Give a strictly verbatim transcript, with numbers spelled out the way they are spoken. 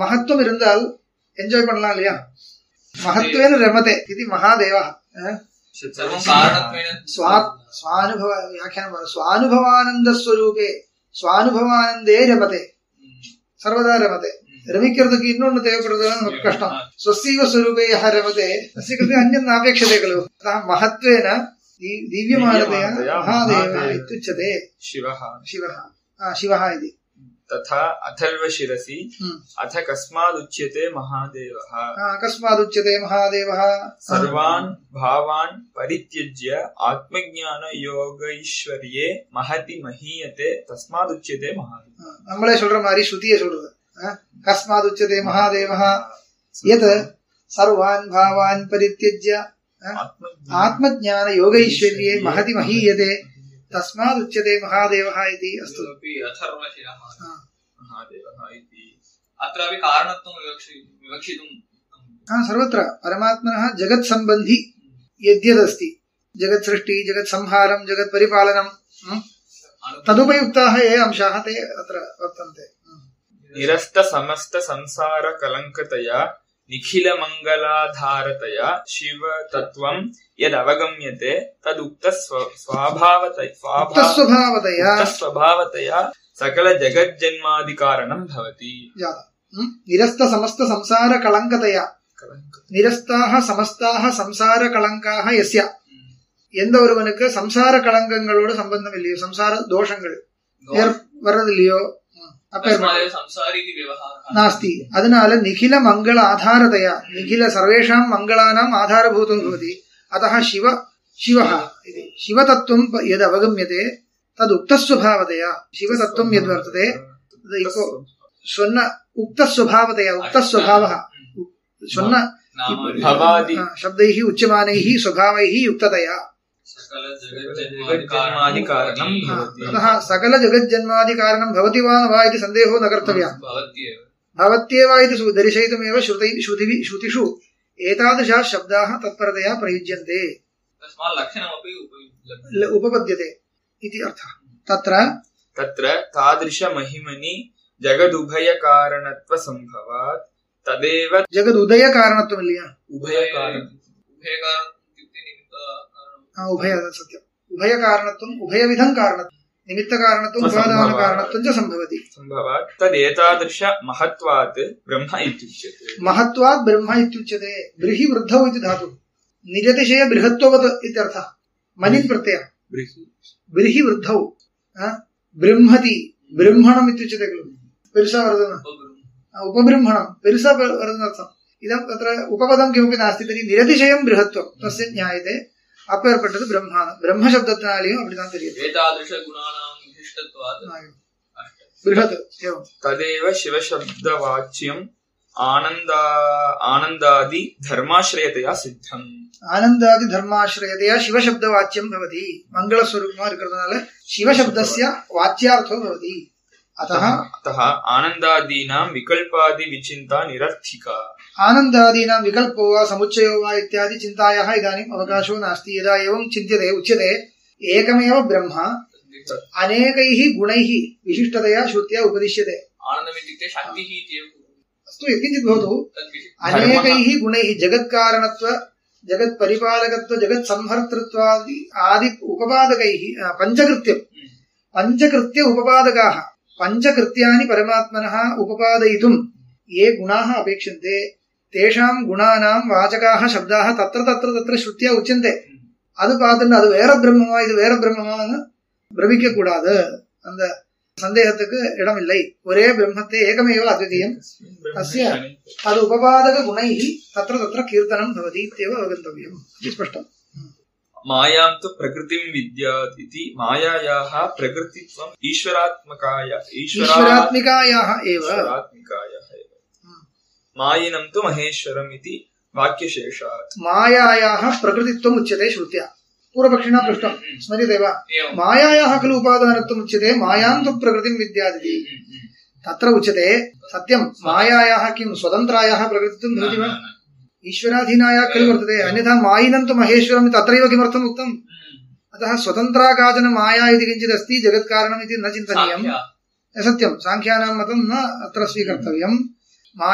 மகத்துவம் இருந்தால் என்ஜாய் பண்ணலாம் இல்லையா? மகத்துவேன ரமதே இது மகாதேவா. ஸ்வானுபவ வியாக்கியானம் ஸ்வானுபவானந்த ஸ்வரூபே ஸ்வானுபவானந்தே ரமதே, சர்வதா ரமதே. ரமிக்கிறதுக்கு இன்னொன்னு தேவைப்படுறது நமக்கு கஷ்டம். ஸ்வசீவ ஸ்வரூபே யஹ ரமதே தஸ்ய கிருதே அன்யம் நாபேக்ஷதே खलु. अतः महत्वेन दिव्यमानतया महादेवः इत्युच्यते. शिवः शिवः शिवः इति. तथा अथर्वशिरसि अथ कस्मादुच्यते महादेवः. कस्मादुच्यते महादेवः सर्वान् भावान् परित्यज्य आत्मज्ञान योगैश्वर्ये महति महीयते तस्मादुच्यते महादेवः. நம்மளே சொல்ற மாதிரி ஸ்ருதியே சொல்றது. कस्मादुच्यते महादेवः यत् सर्वान् भावान् परित्यज्य आत्मज्ञान योगैश्वर्ये महति महीयते तस्मादुच्यते महादेवः इति. अस्तु. अत्रापि कारणत्वं विवक्षितुं सर्वत्र परमात्मनः जगत् सम्बन्धी यद्यदस्ति, जगत् सृष्टि, जगत् संहारं, जगत् परिपालनं, तदुपयुक्ताः ये अंशाः ते अत्र वर्तन्ते. निरस्त समस्त संसार कलंकतया निखिल मंगलाधारतया शिव तत्वं यद अवगम्यते तदुक्त स्वभावतया स्वभावतया सकल जगज्जन्मादि कारणं भवति. निरस्त समस्त संसार कलंकतया, निरस्ताः समस्ताः संसार कलंकाः यस्य, எந்த ஒருவனுக்கு சம்சார கலங்கங்களோட சம்பந்தம் இல்லையோ, சம்சார தோஷங்கள் வர்றதில்லையோ, नास्ति. அதனால நிகில மங்கள ஆதாரதயா, நிகில சர்வேஷாம் மங்களானாம் ஆதாரபூதோ भवति. अतः शिव शिवः इति. शिवतत्त्वं यद् अवगम्यते तद् उक्तस्वभावतया, शिवतत्त्वं यद् वर्तते इको स्वन्न उक्तस्वभावतया, उक्तस्वभावः स्वन्न शब्दैः उच्यमानैः स्वभावैः युक्ततया अतः सकल जगज्जन्मादि कारणं भवति वा न वा इति सन्देहो न कर्तव्यः. भवत्येव इति दर्शयितुमेव श्रुतिषु एतादृशाः शब्दाः तत्परतया प्रयुज्यन्ते, उपपद्यते इति अर्थः. तत्र तत्र तादृश महिमनि जगदुभय कारणत्व संभवात् तदेव जगदुदय कारणत्वम् इल्लैया, उभय कारण उभय कारण उभय सत्यम्. उभय कारणत्वम् उभयविधं कारणत्वं, निमित्त कारणत्वम् उपादान कारणत्वं च सम्भवति. सम्भवात् तदेतादृश महत्वात् ब्रह्म इत्युच्यते. महत्वात् ब्रह्म इत्युच्यते. ब्रीहि वृद्धौ इति धातुः, निजतिशय बृहत्ववत् इत्यर्थः. मनिन् प्रत्ययः. ब्रीहि वृद्धौ ब्रह्मति, ब्रह्मणम् इत्युच्यते खलु. पेरुसा वरदन उपब्रह्मणं, पेरुसा वरदनर्थम्. इदं तत्र उपपदं किमपि नास्ति, तर्हि निरतिशयं बृहत्वं तस्य ज्ञायते. அப்பேற்பட்டது பிரம்மா, பிரம்ம சப்தத்தினாலேயும் அப்படிதான் தெரியும். ததேவ சிவசப்தவாச்சியம் ஆனந்தா ஆனந்தாதி தர்மாஸ்ரயதையா சித்தம். ஆனந்தாதி தர்மாஸ்ரயதையா சிவசப்தவாச்சியம் பவதி. மங்களஸ்வரூபமா இருக்கிறதுனால சிவசப்தஸ்ய வாச்சியார்த்தோ பவதி. अतः अतः आनन्दादीनां विकल्पादि विचिन्ता निरर्थिका. आनन्दादीनां विकल्पो वा समुच्चयो वा इत्यादि चिन्तायाः इदानीम् अवकाशो नास्ति. यदा एवं चिन्त्यते उच्यते एकमेव ब्रह्म अनेकैः गुणैः विशिष्टतया श्रुत्या उपदिश्यते. आनन्दमित्युक्ते शक्तिः इति. अस्तु, यत्किञ्चित् भवतु. अनेकैः गुणैः जगत्कारणत्व, जगत्परिपालकत्व, जगत्संहर्तृत्वादि आदि उपपादकैः पञ्चकृत्यं पञ्चकृत्य उपपादकाः, पञ्चकृत्यानि परमात्मनः उपपादयितुं ये गुणाः अपेक्षन्ते तेषां गुणानां वाचकाः शब्दाः तत्र तत्र तत्र श्रुत्या उच्यन्ते. அது பார்த்துட்டு அது வேற பிரம்மமா இது வேற பிரம்மமான்னு பிரமிக்க கூடாது. அந்த சந்தேகத்துக்கு இடமில்லை. ஒரே பிரம்மத்தை ஏகமேவ அத்விதீயம் அஸ்ய அது உபபாதக குணைः तत्र तत्र कीर्तनं भवति इत्येव अवगन्तव्यम्. स्पष्टम्. मायां तु प्रकृतिं विद्यात् इति मायायाः प्रकृतित्वम् ईश्वरात्मकाय ईश्वरात्मिकायाः एव ईश्वरात्मिकायाः एव मायिनं तु महेश्वरम् इति वाक्यशेषात्. मायायाः प्रकृतित्वम् उच्यते श्रुत्या. पूर्वपक्षिणा पृष्टम् स्मर्यते वा? मायायाः खलु उपादानत्वम् उच्यते. मायां तु प्रकृतिं विद्यात् इति तत्र उच्यते. सत्यं मायायाः किं स्वतन्त्रायाः प्रकृतित्वं भवति वा? ईश्वराधीनायाः खलु वर्तते. अन्यथा मायिनं तु महेश्वरम् तत्रैव किमर्थम् उक्तम्? अतः स्वतन्त्रा काचन माया इति किञ्चित् अस्ति, जगत्कारणम् इति न चिन्तनीयम्. सत्यं, साङ्ख्यानां मतं न अत्र स्वीकर्तव्यम्.